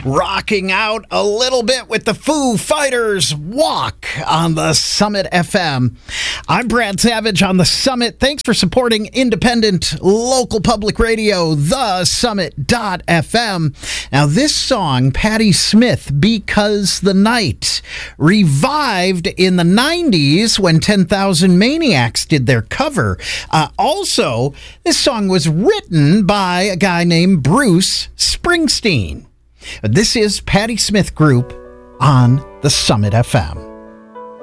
Rocking out a little bit with the Foo Fighters Walk on the Summit FM. I'm Brad Savage on the Summit. Thanks for supporting independent local public radio, the Summit.fm. Now this song, Patti Smith, Because the Night, revived in the 90s when 10,000 Maniacs did their cover. Also, this song was written by a guy named Bruce Springsteen. This is Patti Smith Group on the Summit FM.